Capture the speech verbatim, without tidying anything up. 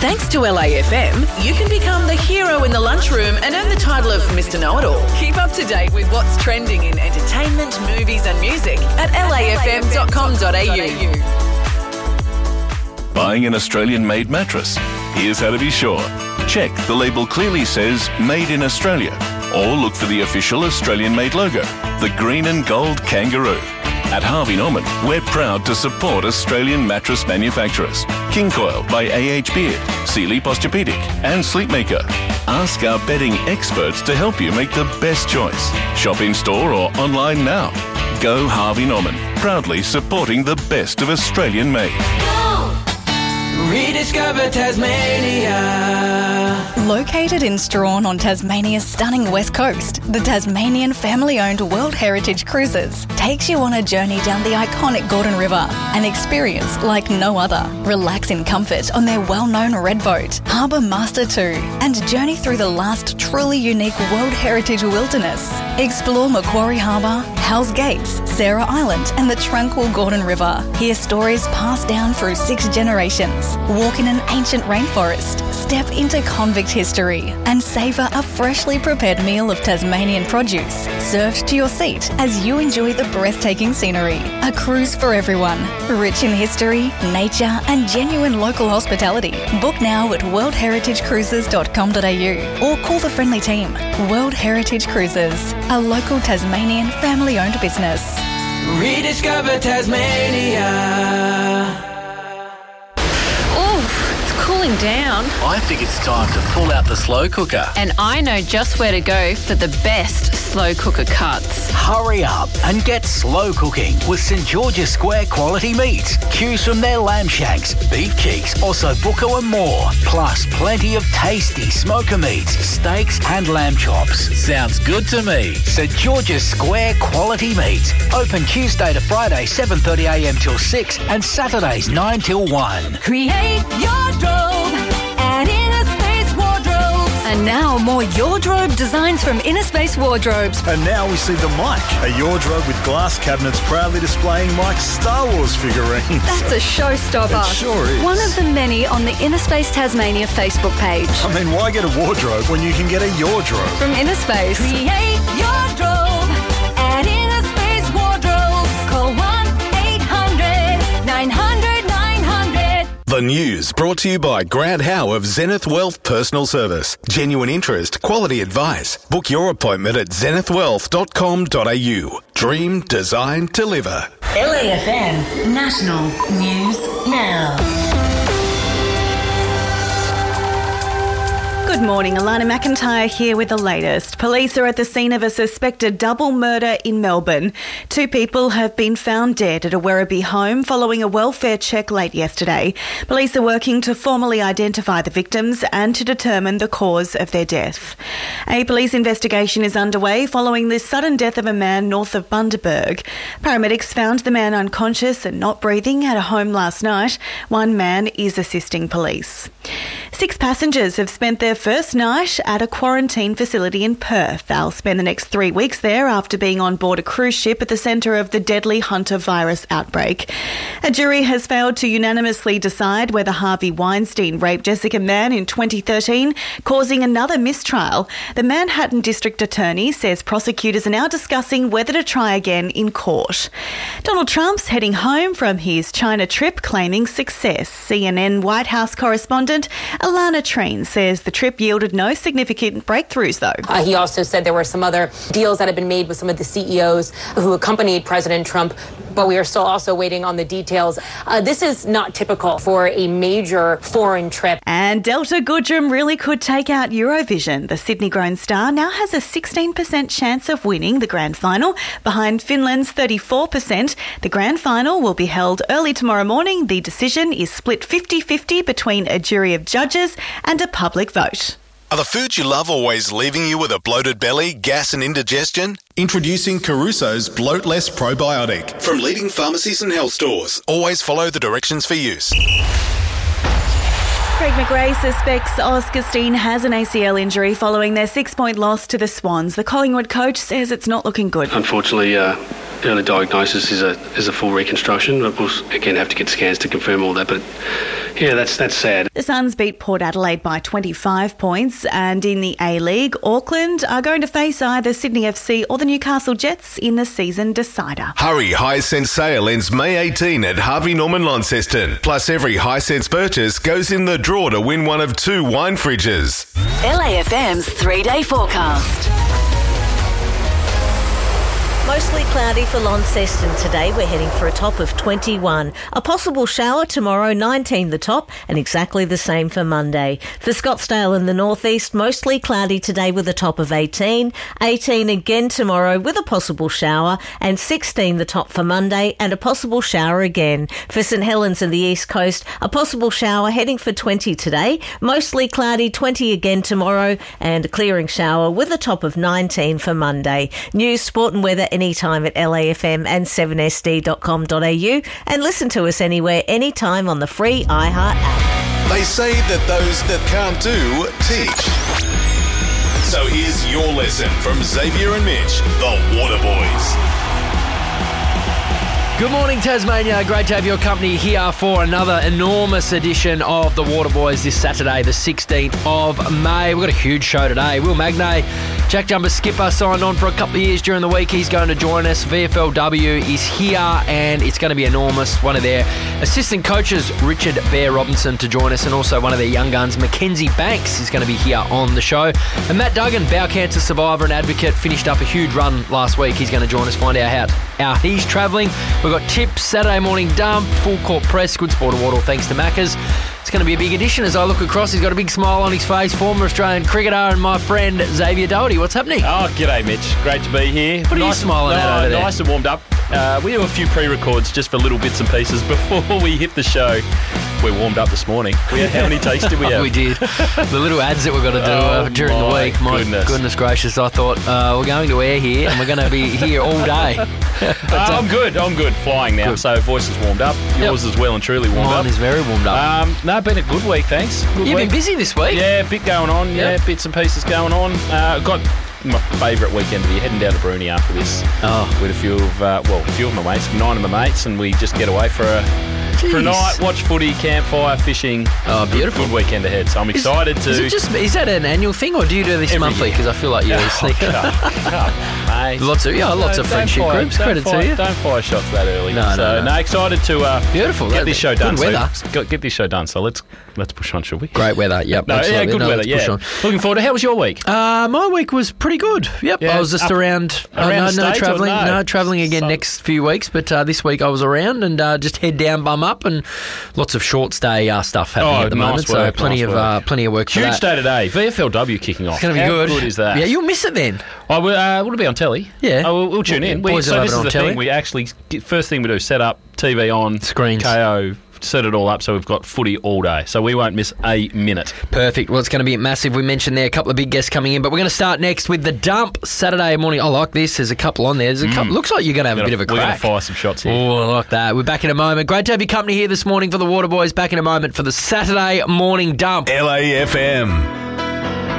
Thanks to L A F M, you can become the hero in the lunchroom and earn the title of Mister Know-It-All. Keep up to date with what's trending in entertainment, movies and music at L A F M dot com dot A U. Buying an Australian-made mattress? Here's how to be sure. Check the label clearly says Made in Australia, or look for the official Australian-made logo, the green and gold kangaroo. At Harvey Norman, we're proud to support Australian mattress manufacturers. King Coil by A H Beard, Sealy Posturepedic and Sleepmaker. Ask our bedding experts to help you make the best choice. Shop in-store or online now. Go Harvey Norman, proudly supporting the best of Australian-made. Rediscover Tasmania. Located in Strahan on Tasmania's stunning west coast, the Tasmanian family-owned World Heritage Cruises takes you on a journey down the iconic Gordon River, an experience like no other. Relax in comfort on their well-known red boat, Harbour Master two, and journey through the last truly unique World Heritage wilderness. Explore Macquarie Harbour, Hells Gates, Sarah Island and the tranquil Gordon River. Hear stories passed down through six generations. Walk in an ancient rainforest. Step into convict history and savour a freshly prepared meal of Tasmanian produce served to your seat as you enjoy the breathtaking scenery. A cruise for everyone, rich in history, nature and genuine local hospitality. Book now at world heritage cruises dot com dot A U or call the friendly team. World Heritage Cruises, a local Tasmanian family-owned business. Rediscover Tasmania. Cooling down. I think it's time to pull out the slow cooker. And I know just where to go for the best slow cooker cuts. Hurry up and get slow cooking with St George's Square quality meats. Choose from their lamb shanks, beef cheeks, ossobuco and more. Plus plenty of tasty smoker meats, steaks and lamb chops. Sounds good to me. St George's Square quality meats. Open Tuesday to Friday seven thirty a m till six and Saturdays nine till one. Create your wardrobe at Inner Space Wardrobes. And now more Wardrobe designs from Inner Space Wardrobes. And now we see the Mike, a wardrobe with glass cabinets proudly displaying Mike's Star Wars figurines. That's a showstopper. It sure is. One of the many on the Inner Space Tasmania Facebook page. I mean, why get a wardrobe when you can get a Wardrobe? From Inner Space. Create your wardrobe at Inner Space Wardrobes. Call one eight hundred nine hundred nine hundred. The news brought to you by Grant Howe of Zenith Wealth Personal Service. Genuine interest, quality advice. Book your appointment at zenith wealth dot com dot A U. Dream, design, deliver. L A F M National News Now. Good morning, Alana McIntyre here with the latest. Police are at the scene of a suspected double murder in Melbourne. Two people have been found dead at a Werribee home following a welfare check late yesterday. Police are working to formally identify the victims and to determine the cause of their death. A police investigation is underway following the sudden death of a man north of Bundaberg. Paramedics found the man unconscious and not breathing at a home last night. One man is assisting police. Six passengers have spent their first night at a quarantine facility in Perth. They'll spend the next three weeks there after being on board a cruise ship at the centre of the deadly Hunter virus outbreak. A jury has failed to unanimously decide whether Harvey Weinstein raped Jessica Mann in twenty thirteen, causing another mistrial. The Manhattan District Attorney says prosecutors are now discussing whether to try again in court. Donald Trump's heading home from his China trip, claiming success. C N N White House correspondent Alana Treen says the trip yielded no significant breakthroughs, though. Uh, he also said there were some other deals that had been made with some of the C E Os who accompanied President Trump, but we are still also waiting on the details. Uh, this is not typical for a major foreign trip. And Delta Goodrem really could take out Eurovision. The Sydney-grown star now has a sixteen percent chance of winning the grand final, behind Finland's thirty-four percent. The grand final will be held early tomorrow morning. The decision is split fifty-fifty between a jury of judges and a public vote. Are the foods you love always leaving you with a bloated belly, gas and indigestion? Introducing Caruso's Bloat Less Probiotic. From leading pharmacies and health stores. Always follow the directions for use. Craig McRae suspects Oscar has an A C L injury following their six-point loss to the Swans. The Collingwood coach says it's not looking good. Unfortunately, uh, early diagnosis is a is a full reconstruction. We'll again have to get scans to confirm all that, but yeah, that's that's sad. The Suns beat Port Adelaide by twenty-five points, and in the A-League, Auckland are going to face either Sydney F C or the Newcastle Jets in the season decider. Hurry Hisense sale ends May eighteenth at Harvey Norman Launceston. Plus, every Hisense purchase goes in the draw to win one of two wine fridges. L A F M's three-day forecast. Mostly cloudy for Launceston today. We're heading for a top of twenty-one. A possible shower tomorrow, nineteen the top, and exactly the same for Monday. For Scottsdale in the northeast, mostly cloudy today with a top of eighteen. eighteen again tomorrow with a possible shower, and sixteen the top for Monday and a possible shower again. For St Helens in the east coast, a possible shower heading for twenty today. Mostly cloudy, twenty again tomorrow, and a clearing shower with a top of nineteen for Monday. News, sport and weather anytime at L A F M and seven S D dot com dot a u, and listen to us anywhere, anytime on the free iHeart app. They say that those that can't do, teach. So here's your lesson from Xavier and Mitch, the Water Boys. Good morning, Tasmania. Great to have your company here for another enormous edition of the Water Boys this Saturday, the sixteenth of May. We've got a huge show today. Will Magnay, Jack Jumper skipper, signed on for a couple of years during the week. He's going to join us. V F L W is here, and it's going to be enormous. One of their assistant coaches, Richard Bear Robinson, to join us, and also one of their young guns, Mackenzie Banks, is going to be here on the show. And Matt Duggan, bowel cancer survivor and advocate, finished up a huge run last week. He's going to join us, find out how, how he's travelling. We've got tips, Saturday morning dump, full court press, good sport of water, thanks to Macca's. It's going to be a big edition as I look across. He's got a big smile on his face. Former Australian cricketer and my friend Xavier Doherty. What's happening? Oh, g'day, Mitch. Great to be here. What are nice, you smiling no, at over there? Nice and warmed up. Uh, we do a few pre-records just for little bits and pieces before we hit the show. We warmed up this morning. We had, how many takes did we have? We did. The little ads that we're going to do oh, uh, during the week. My goodness. goodness gracious. I thought, uh, we're going to air here and we're going to be here all day. But, uh, I'm good. I'm good. Flying now. Good. So voice is warmed up. Yours yep. is well and truly warmed Mine up. Mine is very warmed up. Um, no, been a good week, thanks. Good You've week. been busy this week. Yeah, a bit going on. Yep. Yeah, bits and pieces going on. Uh, got my favourite weekend of the year, heading down to Bruni after this oh. with a few of, uh, well, a few of my mates, nine of my mates, and we just get away for a Jeez. for a night, watch footy, campfire, fishing. Oh, beautiful. Good weekend ahead, so I'm is, excited to... Is, it just, is that an annual thing, or do you do this Every monthly? Because I feel like you're oh, sneaking. Come, come, mate. Lots of, yeah, lots no, of friendship fire, groups, credit fire, to you. Don't fire shots that early. No, so, no, no. no, excited to uh, beautiful. get this show done. Good weather. So, get this show done, so let's let's push on, shall we? Great weather, yep. No, yeah, good no, weather, yeah. Looking forward to How was your week? Uh, my week was pretty good. Yep, yeah, I was just up, around. Uh, around no, no travelling. no? no travelling again so, next few weeks, but uh, this week I was around and uh, just head down, bum up, and lots of short stay uh, stuff happening oh, at the nice moment. work, so plenty nice of uh, plenty of work. Huge for that. day today. V F L W kicking off. It's going to be How good. good is that? Yeah, you'll miss it then. Oh, will, uh, will it be on telly? Yeah. Oh, we'll, we'll tune in. We, Boys so will this have is it the on thing. telly. We actually first thing we do, set up T V on screens, K O. Set it all up so we've got footy all day, so we won't miss a minute. Perfect. Well, it's going to be massive. We mentioned there a couple of big guests coming in, but we're going to start next with the dump Saturday morning. I like this. There's a couple on there. There's a couple. Mm. Looks like you're going to have we're a bit of a crack. We're going to fire some shots here. Oh, I like that. We're back in a moment. Great to have your company here this morning for the Water Boys. Back in a moment for the Saturday morning dump. L A F M.